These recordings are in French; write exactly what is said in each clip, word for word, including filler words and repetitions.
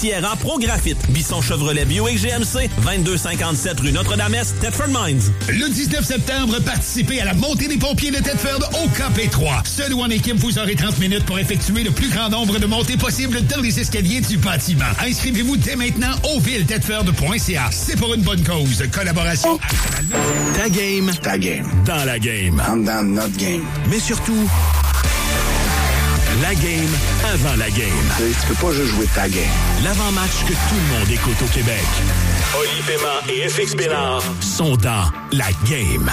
Sierra Pro Graphite, Bisson Chevrolet Buick G M C, vingt-deux cinquante-sept rue Notre-Dame-Est, Thetford Mines. Le dix-neuf septembre, participez à la montée des pompiers de Thetford au K P trois. Seul ou en équipe, vous aurez trente minutes pour effectuer le plus grand nombre de montées possibles dans les escaliers du bâtiment. Inscrivez-vous dès maintenant au ville thetford point c a. C'est pour une bonne cause. Collaboration. Ta game. Ta game. Dans la game. I'm down not game. Mais surtout, la game avant la game. Tu peux pas juste jouer ta game. L'avant-match que tout le monde écoute au Québec. Oli Paiement et F X Bénard sont dans la game.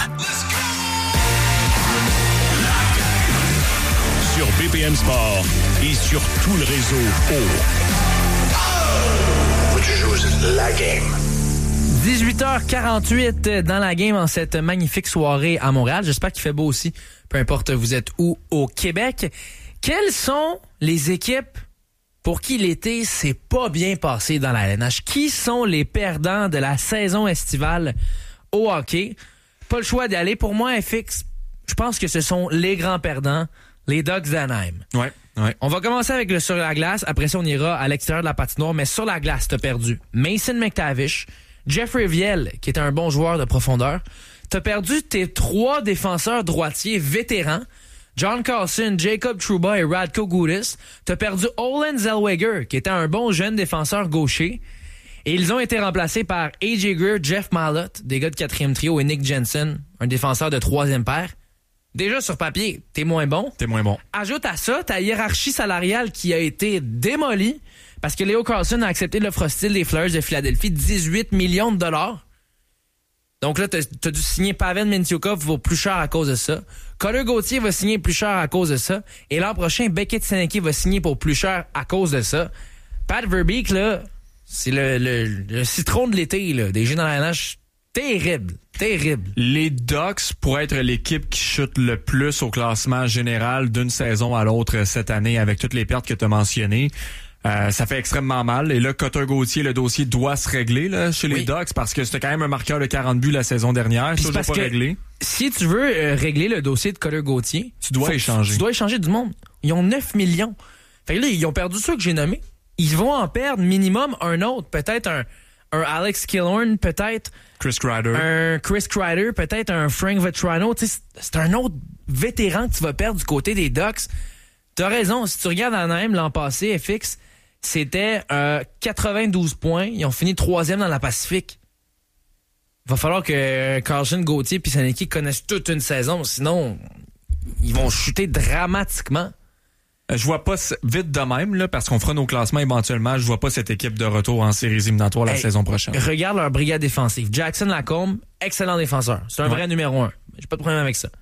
Sur B P M Sport et sur tout le réseau O. Faut que tu joues la game. dix-huit heures quarante-huit dans la game en cette magnifique soirée à Montréal. J'espère qu'il fait beau aussi, peu importe vous êtes où au Québec. Quelles sont les équipes pour qui l'été s'est pas bien passé dans la L N H? Qui sont les perdants de la saison estivale au hockey? Pas le choix d'y aller. Pour moi, F X, je pense que ce sont les grands perdants, les Ducks d'Anaheim. Ouais, ouais. On va commencer avec le sur la glace. Après ça, on ira à l'extérieur de la patinoire. Mais sur la glace, t'as perdu Mason McTavish, Jeffrey Viel, qui est un bon joueur de profondeur. T'as perdu tes trois défenseurs droitiers vétérans, John Carlson, Jacob Trouba et Radko Gudas. T'as perdu Olen Zellweger, qui était un bon jeune défenseur gaucher. Et ils ont été remplacés par A J Greer, Jeff Mallott, des gars de quatrième trio, et Nick Jensen, un défenseur de troisième paire. Déjà, sur papier, t'es moins bon. T'es moins bon. Ajoute à ça ta hiérarchie salariale qui a été démolie parce que Leo Carlson a accepté l'offre hostile des Flyers de Philadelphie, dix-huit millions de dollars. Donc là, t'as, t'as dû signer Pavel Mintyukov, vaut plus cher à cause de ça. Connor Gauthier va signer plus cher à cause de ça. Et l'an prochain, Beckett Senecki va signer pour plus cher à cause de ça. Pat Verbeek, là, c'est le, le, le citron de l'été, là, des jeux dans la N H. Terrible, terrible. Les Ducks pourraient être l'équipe qui chute le plus au classement général d'une saison à l'autre cette année avec toutes les pertes que tu as mentionnées. Euh, ça fait extrêmement mal. Et là, Cotter Gauthier, le dossier doit se régler là, chez les oui. Ducks parce que c'était quand même un marqueur de quarante buts la saison dernière. C'est toujours pas réglé. Si tu veux euh, régler le dossier de Cotter Gauthier, tu dois échanger. Tu dois échanger du monde. Ils ont neuf millions. Fait que là, ils ont perdu ceux que j'ai nommés. Ils vont en perdre minimum un autre. Peut-être un, un Alex Killorn, peut-être Chris Kreider. Un Chris Kreider, peut-être un Frank Vetrano. Tu sais, c'est un autre vétéran que tu vas perdre du côté des Ducks. T'as raison. Si tu regardes Anaheim l'an passé, F X, c'était euh, quatre-vingt-douze points. Ils ont fini troisième dans la Pacifique. Il va falloir que Carlson, Gauthier et Senecki connaissent toute une saison. Sinon, ils vont chuter dramatiquement. Je vois pas vite de même, là, parce qu'on fera nos classements éventuellement. Je vois pas cette équipe de retour en séries éliminatoires la hey, saison prochaine. Regarde leur brigade défensive. Jackson Lacombe, excellent défenseur. C'est un ouais. vrai numéro un. J'ai pas de problème avec ça.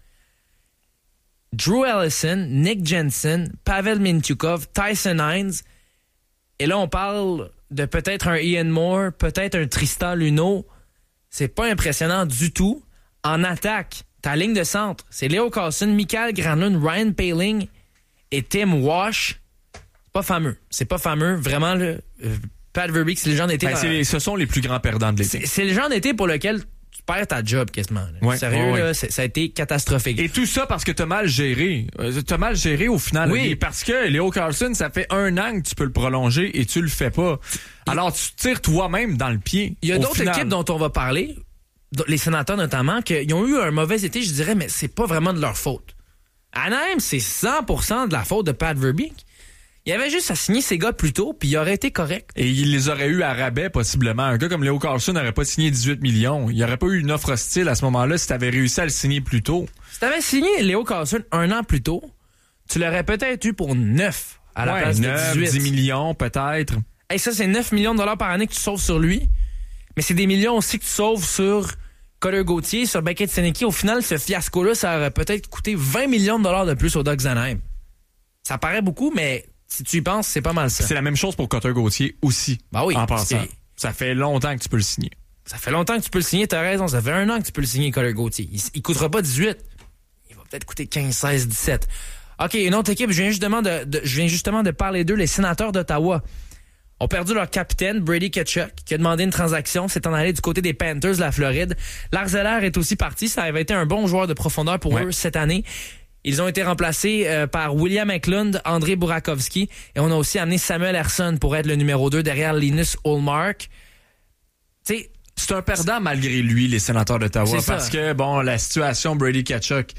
Drew Ellison, Nick Jensen, Pavel Mintyukov, Tyson Hines. Et là, on parle de peut-être un Ian Moore, peut-être un Tristan Luneau. C'est pas impressionnant du tout. En attaque, ta ligne de centre, c'est Leo Carlson, Mikael Granlund, Ryan Poehling et Tim Wash. C'est pas fameux. C'est pas fameux. Vraiment, là, euh, Pat Verbeek, c'est le genre d'été... Ben, c'est les, ce sont les plus grands perdants de l'été. C'est, c'est le genre d'été pour lequel tu perds ta job quasiment. Là. Ouais, Sérieux, ouais, là, ouais. c'est, ça a été catastrophique. Et tout ça parce que t'as mal géré. T'as mal géré au final. Oui. Et parce que Leo Carlson, ça fait un an que tu peux le prolonger et tu le fais pas. Alors tu tires toi-même dans le pied. Il y a d'autres final. équipes dont on va parler, les Sénateurs notamment, qu'ils ont eu un mauvais été, je dirais, mais c'est pas vraiment de leur faute. Anaheim, c'est cent pour cent de la faute de Pat Verbeek. Il avait juste à signer ses gars plus tôt, puis il aurait été correct. Et il les aurait eu à rabais, possiblement. Un gars comme Leo Carlson n'aurait pas signé dix-huit millions. Il n'y aurait pas eu une offre hostile à ce moment-là si tu avais réussi à le signer plus tôt. Si tu avais signé Leo Carlson un an plus tôt, tu l'aurais peut-être eu pour neuf à la ouais, place neuf, de dix-huit. dix millions, peut-être. Hey, ça, c'est neuf millions de dollars par année que tu sauves sur lui. Mais c'est des millions aussi que tu sauves sur Connor Gauthier, sur Beckett Senecki. Au final, ce fiasco-là, ça aurait peut-être coûté vingt millions de dollars de plus aux Ducks d'Anaheim. Ça paraît beaucoup, mais si tu y penses, c'est pas mal ça. C'est la même chose pour Cotter Gauthier aussi. Ben oui. En passant. Que... Ça fait longtemps que tu peux le signer. Ça fait longtemps que tu peux le signer, t'as raison. Ça fait un an que tu peux le signer, Cotter Gauthier. Il, il coûtera pas dix-huit. Il va peut-être coûter quinze, seize, dix-sept. OK, une autre équipe, je viens justement de, de, je viens justement de parler d'eux, les Sénateurs d'Ottawa. Ont perdu leur capitaine, Brady Tkachuk, qui a demandé une transaction. C'est en allé du côté des Panthers de la Floride. Lars Eller est aussi parti. Ça avait été un bon joueur de profondeur pour ouais. eux cette année. Ils ont été remplacés euh, par William Eklund, André Burakovsky et on a aussi amené Samuel Ersson pour être le numéro deux derrière Linus Ullmark. Tu sais, c'est un perdant malgré lui, les Sénateurs d'Ottawa, parce que, bon, la situation Brady Tkachuk,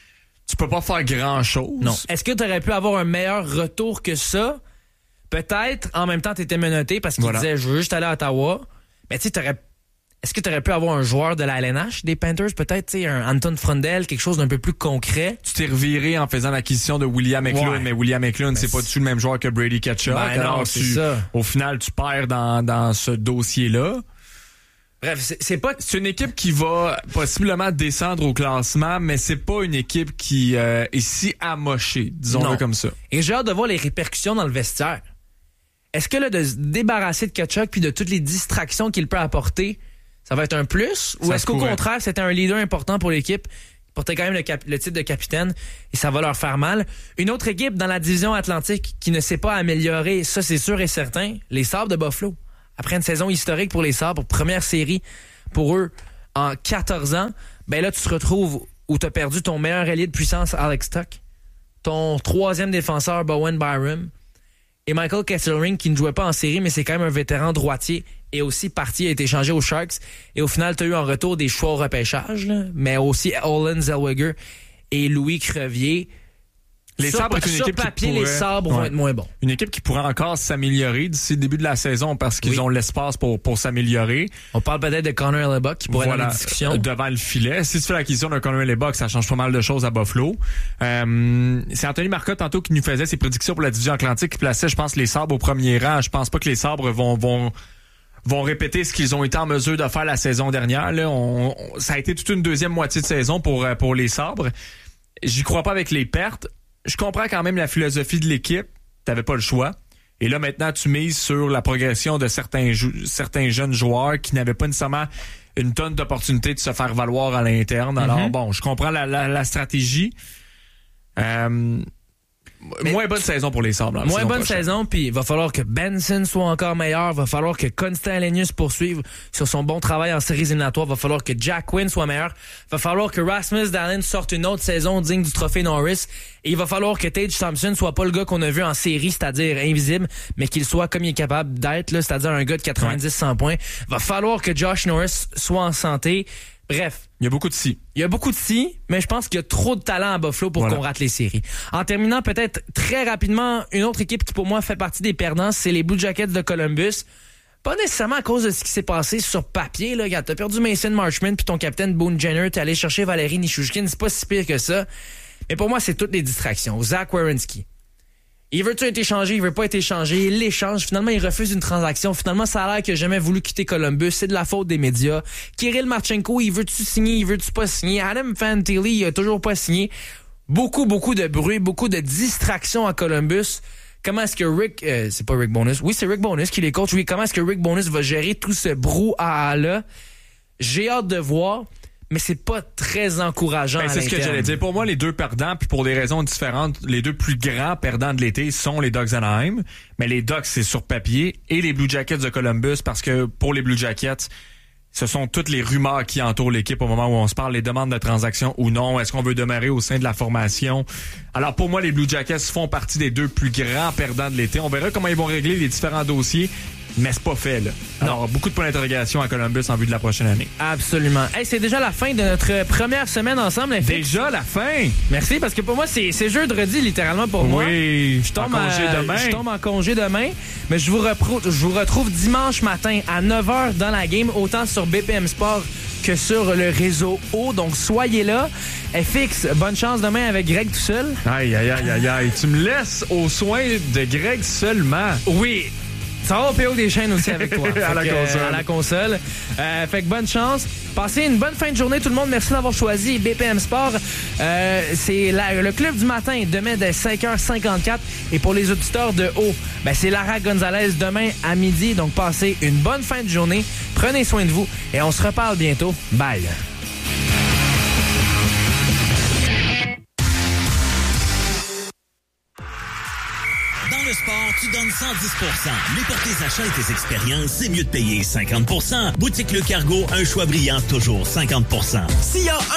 tu peux pas faire grand-chose. Non. Est-ce que tu aurais pu avoir un meilleur retour que ça? Peut-être. En même temps, tu étais menotté parce qu'il voilà. disait « Je veux juste aller à Ottawa ». Mais tu sais, t'aurais... est-ce que tu aurais pu avoir un joueur de la L N H des Panthers, peut-être, tu sais, un Anton Frundel, quelque chose d'un peu plus concret? Tu t'es reviré en faisant l'acquisition de William Eklund, ouais. mais William Eklund, ben, c'est pas du tout le même joueur que Brady Tkachuk. Ben non, alors c'est tu, ça. Au final, tu perds dans, dans ce dossier-là. Bref, c'est, c'est pas... C'est une équipe qui va possiblement descendre au classement, mais c'est pas une équipe qui euh, est si amochée, disons-le comme ça. Et j'ai hâte de voir les répercussions dans le vestiaire. Est-ce que là, de se débarrasser de Tkachuk puis de toutes les distractions qu'il peut apporter, ça va être un plus? Ou ça est-ce qu'au pourrait. contraire, c'était un leader important pour l'équipe? Il portait quand même le, cap- le titre de capitaine et ça va leur faire mal. Une autre équipe dans la division Atlantique qui ne s'est pas améliorée, ça c'est sûr et certain, les Sabres de Buffalo. Après une saison historique pour les Sabres, première série pour eux en quatorze ans, ben là, tu te retrouves où tu as perdu ton meilleur allié de puissance, Alex Tuch, ton troisième défenseur, Bowen Byram, et Michael Kesselring, qui ne jouait pas en série, mais c'est quand même un vétéran droitier, et aussi parti, a été échangé aux Sharks. Et au final, tu as eu en retour des choix au repêchage, là, mais aussi Olen Zellweger et Louis Crevier. Les sur, Sabres est une sur équipe papier, qui pourrait, les Sabres ouais. vont être moins bons. Une équipe qui pourrait encore s'améliorer d'ici le début de la saison parce qu'ils oui. ont l'espace pour, pour s'améliorer. On parle peut-être de Connor Hellebuyck qui pourrait voilà, être dans la discussion. Devant le filet. Si tu fais l'acquisition d'un Connor Hellebuyck, ça change pas mal de choses à Buffalo. Euh, c'est Anthony Marcotte tantôt qui nous faisait ses prédictions pour la division Atlantique qui plaçait, je pense, les Sabres au premier rang. Je pense pas que les Sabres vont... vont vont répéter ce qu'ils ont été en mesure de faire la saison dernière. Là, on, on, ça a été toute une deuxième moitié de saison pour, pour les Sabres. J'y crois pas avec les pertes. Je comprends quand même la philosophie de l'équipe. T'avais pas le choix. Et là, maintenant, tu mises sur la progression de certains, jou- certains jeunes joueurs qui n'avaient pas nécessairement une tonne d'opportunités de se faire valoir à l'interne. Alors, mm-hmm. bon, je comprends la, la, la stratégie. Euh, Mais moins bonne saison pour les Sabres. Moins bonne prochaine. saison, puis il va falloir que Benson soit encore meilleur, il va falloir que Constant Elenius poursuive sur son bon travail en séries éliminatoires, il va falloir que Jack Quinn soit meilleur, il va falloir que Rasmus Dahlin sorte une autre saison digne du trophée Norris, et il va falloir que Tage Thompson soit pas le gars qu'on a vu en série, c'est-à-dire invisible, mais qu'il soit comme il est capable d'être, là, c'est-à-dire un gars de quatre-vingt-dix cent points. Il va falloir que Josh Norris soit en santé. Bref. Il y a beaucoup de si. Il y a beaucoup de si, mais je pense qu'il y a trop de talent à Buffalo pour voilà. qu'on rate les séries. En terminant, peut-être très rapidement, une autre équipe qui pour moi fait partie des perdants, c'est les Blue Jackets de Columbus. Pas nécessairement à cause de ce qui s'est passé sur papier, là. Regarde, t'as perdu Mason Marchment puis ton capitaine Boone Jenner, t'es allé chercher Valérie Nichushkin, c'est pas si pire que ça. Mais pour moi, c'est toutes les distractions. Zach Werenski. Il veut-tu être échangé, il veut pas être échangé, il l'échange, finalement il refuse une transaction, finalement ça a l'air qu'il a jamais voulu quitter Columbus, c'est de la faute des médias. Kirill Marchenko, il veut-tu signer, il veut-tu pas signer, Adam Fantilli, il a toujours pas signé. Beaucoup, beaucoup de bruit, beaucoup de distractions à Columbus. Comment est-ce que Rick, euh, c'est pas Rick Bonus, oui c'est Rick Bonus qui les coach, oui, comment est-ce que Rick Bonus va gérer tout ce brouhaha-là? J'ai hâte de voir. Mais c'est pas très encourageant. Ben, à c'est ce que j'allais dire. Pour moi, les deux perdants, puis pour des raisons différentes, les deux plus grands perdants de l'été sont les Ducks d'Anaheim. Mais les Ducks, c'est sur papier, et les Blue Jackets de Columbus, parce que pour les Blue Jackets, ce sont toutes les rumeurs qui entourent l'équipe au moment où on se parle, les demandes de transactions ou non. Est-ce qu'on veut demeurer au sein de la formation? Alors pour moi, les Blue Jackets font partie des deux plus grands perdants de l'été. On verra comment ils vont régler les différents dossiers. Mais c'est pas fait, là. Alors, non. beaucoup de points d'interrogation à Columbus en vue de la prochaine année. Absolument. Hey, c'est déjà la fin de notre première semaine ensemble, F X. Déjà la fin? Merci, parce que pour moi, c'est, c'est jeudi, littéralement, pour oui, moi. Oui, je tombe en congé à, demain. Je tombe en congé demain, mais je vous, repro- je vous retrouve dimanche matin à neuf heures dans la game, autant sur B P M Sport que sur le réseau O. Donc, soyez là. F X, bonne chance demain avec Greg tout seul. Aïe, aïe, aïe, aïe, aïe. Tu me laisses aux soins de Greg seulement. Oui. Ça va au P O des chaînes aussi avec toi. à, la que, console. à la console. Euh, fait que bonne chance. Passez une bonne fin de journée tout le monde. Merci d'avoir choisi B P M Sport. Euh, c'est la, le club du matin demain dès cinq heures cinquante-quatre. Et pour les auditeurs de haut, ben c'est Lara Gonzalez demain à midi. Donc passez une bonne fin de journée. Prenez soin de vous et on se reparle bientôt. Bye. Le sport, tu donnes cent dix pour cent. Mais pour tes achats et tes expériences, c'est mieux de payer cinquante pour cent. Boutique Le Cargo, un choix brillant, toujours cinquante pour cent. S'il y a un